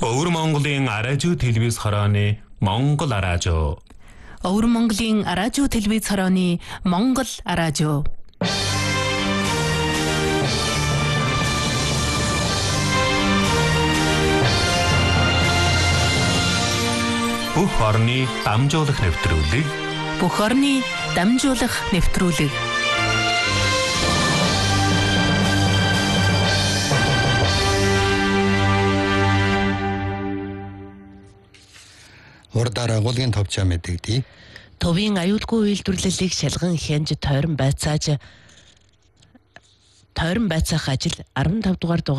Өвөр Монголын аражуу телевиз хорооны Монгол аражуу. Өвөр Монголын аражуу телевиз хорооны Монгол аражуу. Бүх орны дамжуулах нэвтрүүлэг. Бүх орны дамжуулах нэвтрүүлэг. Урдаар агуулгын товчоо мэдэгдээ. Төвийн аюулгүй үйлдвэрлэлийг шалган хянж тойрон байцаах ажил 15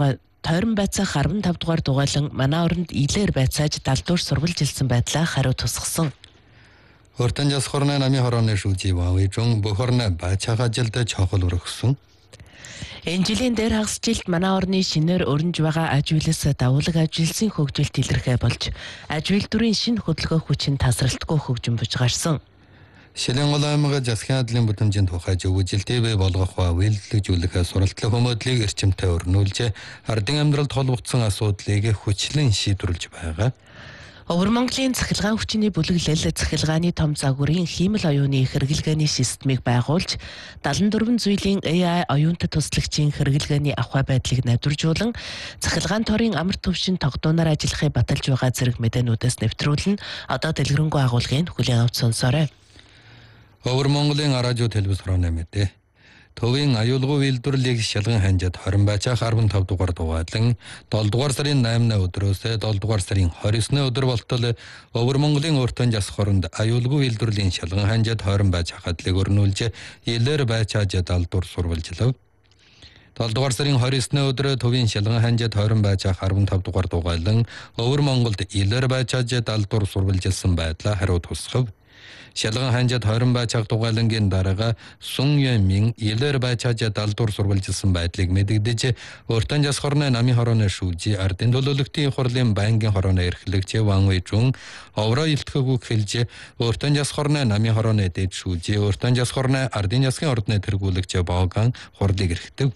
дугаар дугаалan манай оронд илээр байцааж далдуур сурвалжилсан байдлаа хариу тусгасан. Өртөн жас хорны намын хорооны шүүжий вавижун бүх орны байцаах ажилд чухал өргөсөн. Энэ жилийн дээр хагас жилд манай орны шинээр өрнж байгаа аж үйлс давуулаг ажилсын хөгжилт илэрхэ болж аж үйлдвэрийн шинэ хөдөлгөөн хүчин тасралтгүй хөгжин буж гарсан. Шилэн голаймага засгийн хадлын бүтэмжийн тухай зөвөжилтэй бай болгох ба үйлдвэрлэжүүлэх суралтлах хүмүүдлийг эрчимтэй өрнүүлж ардын амьдралд холбогдсон асуудлыг хүчлэн шийдвэрлэж байгаа. Өвөр Монголын цахилгаан хүчний бүлэглэл цахилгааны том загварын хиймэл оюуны хэрэглгээний системийг байгуулж 74 зүйлийн AI оюунтай туслагчийн хэрэглгээний ахуй байдлыг найдваржуулан цахилгаан торын амар төвшин тогтооноор ажиллахыг баталж байгаа зэрэг мэдээнүүдээс нэвтрүүлэн одоо дэлгэрэнгүй агуулгын хүлээн авч сонсоорой. Өвөр Монголын аражуу телевиз хорооны мэдээ. Төвийн аюулгүй үйлдвэрлэлийг шалган хянжаад 20 байцаах 15 дугаар дугаалan 7 дугаар сарын 8-ны өдрөөс 7 дугаар сарын 29-ны өдөр болтол Өвөр Монголын өртөн жас хоронд аюулгүй үйлдвэрлэлийн шалган хянжаад 20 байцаах хадлыг өрнүүлж илээр байцааж далдуур сурвалжилав. 7 дугаар сарын 29-ны өдөр төвийн шалган хянжаад 20 байцаах 15 дугаар дугаалan Өвөр Монголд илээр байцааж далдуур сурвалжилсан байдлаа хариу тусгав. Шалган хянжаад 20 байцаах дугаалангийн дарааga Сун Ямин илээр байцааж далдуур сурвалжилсан байдлыг мэдэгдэж өртөн жас хорны намын хорооны шүүжий ардын төлөөлөгчдийн хурлын байнгын хорооны эрхлэгч Ван Вэжун овроо илтгэхүйг хэлж өртөн жас хорны намын хорооны дэд шүүжий өртөн жас хорны ардын засгийн ордны тэргүүлэгч Боган хурлыг эрхтэв.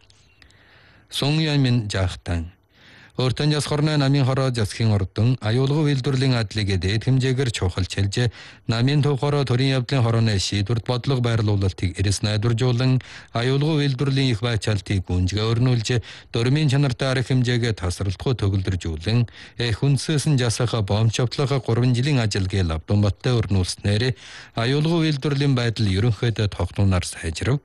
Сун Ямин жахтан Өртөн жас хорны намын хороо засгийн ордон аюулгүй үйлдвэрлэлийн адлыг дээд хэмжээгээр чухалж хэлж намын төв хороо төрийн явдлын хорооны шийдвэрт бодлого байрлуулалтыг эрэс найдваржуулан аюулгүй үйлдвэрлэлийн их байцаалтыг гүнзгий өрнүүлж дөрмийн чанартай арга хэмжээгээ тасралтгүй төгөлдржүүлэн хүнсээс нь жасах бомб чавтлах 3 жилийн ажилгээ лавдумбаттай өрнүүлснээр аюулгүй үйлдвэрлэлийн байдал ерөнхийдөө тогтноноор сайжрав.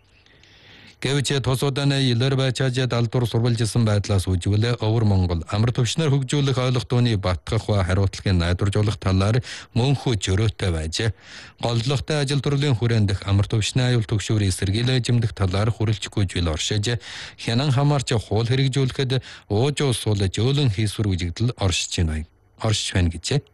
Гэвч тусууданы илээр байцааж далдуур сурвалжилсан байдлаас үжиглээ Өвөр Монгол амар төвшнөр хөгжүүлэх ойлголтооны батгах ба хариуцлагын найдваржуулах талаар мөнхөө зөрөөтэй байж голдлоготой ажил төрлийн хүрээндх амар төвшний аюул төгшөөрийн сэргийлээ жимдэх талаар хүрэлцэхгүй жил оршиж хянан хамаарч хуул хэрэгжүүлэхэд ууж уусуул жөөлөн хийсвэр үжигдэл оршиж байна гэжээ.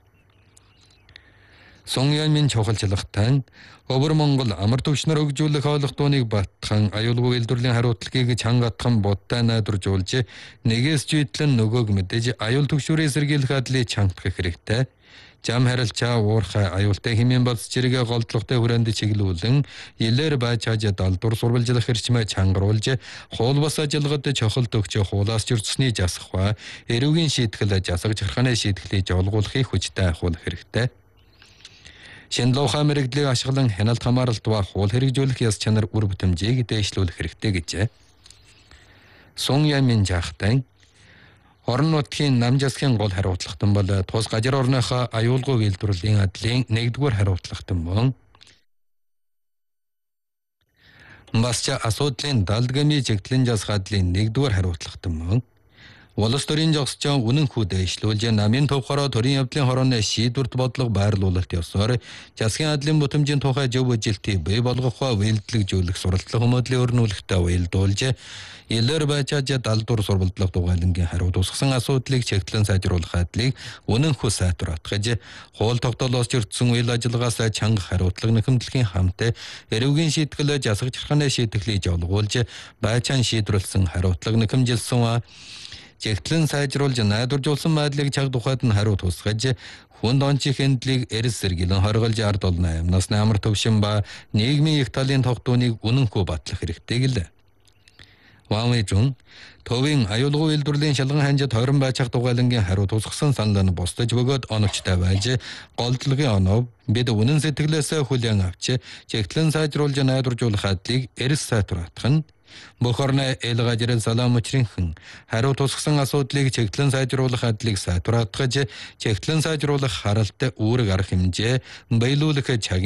Сун Ямин чухалчлагтай Өвөр Монгол амар төвшнөр хөгжүүлэх ойлголтооныг батхан аюулгүй үйлдвэрлэлийн хариуцлагыг чангатхан будтай найдваржуулж нэгээс жийтлэн нөгөөг мэдээж аюул төгшөөрийн сэргийлэх адлыг чангатах хэрэгтэй. Жам харилцаа уурхай аюултай хэмээн болц зэрэгэ голдлоготой хүрээнд чиглүүлэн илээр байцааж далдуур сурвалжлах эрчмээ чангаруулж хуул бас ажилгад чухал төгч хуулаас жүрцсний жасах ба эрүүгийн шийтгэл жасаг жарханы шийтгэлийг олгуулахыг хүчтэй ахуулах хэрэгтэй. Шинлуухай мэрэгдлийг ашиглан хяналт хамааралт ба хуул хэрэгжүүлэх яс чанар үр бүтэмжийг дээшлүүлэх хэрэгтэй гэжээ. Сун Ямин жахтай орон нутгийн нам засгийн гол хариуцлагатан бол тус гажир орныхоо аюулгүй үйлдвэрлэлийн адлын 1-р хариуцлагатан мөн басча асуудлын далдгамын чиглэлэн жас хадлын 1-р хариуцлагатан мөн Улс төрийн зогсчон үнэн хүү дэвшлүүлж намын төв хороо төрийн явдлын хорооны шийдвэрт бодлого байрлуулалт ёсоор засгийн хадлын бүтэмжийн тухай зөв үжилтийг бий болгох ба үйлдвэрлэжүүлэх суралцлах хүмүүдлийн өрнүүлэхтэй уялдуулж илээр байцааж далдуур сурвалжлах дугаалангийн хариу тусгасан асуудлыг чиглэн сайжруулах адлыг үнэн хүү сайтруулах хуул тогтоолоос жүрдсэн үйл ажиллагаас чанга хариуцлага нэхэмдлэгийн хамт эрүүгийн шийтгэл засаг жарханы шийтгэлийг олгуулж байцаан шийдвэрлсэн хариуцлага нэхэмжилсэн чиглэн сайжруулж найдваржуулсан байдлыг чаг тухайд нь хариу тусгаж хүнд онцгийн хэндлийг эрс сэргийлэн хориголж ард олон 8 насны амар төвшин ба нийгмийн их талын тогтооныг үнэнхүү батлах хэрэгтэй гэлээ. Ваамэжун төвийн аюулгүй үйлдвэрлэлийн шалган ханжид 20 байцаах дугайлангийн хариу тусгасан санал нь бусдаж бөгөөд оновчтой байж голдлогын онов бид үнэн сэтгэлээсээ хүлээн авч чигтлэн сайжруулж найдваржуулах хадлыг эрс сайтруулах нь бүх орны элгажрэл салам учрынхан хариу тусгасан асуудлыг чигтлэн сайжруулах хадлыг сайтруулах чигтлэн сайжруулах харалт үүрэг арга хэмжээ баялуулах чагийн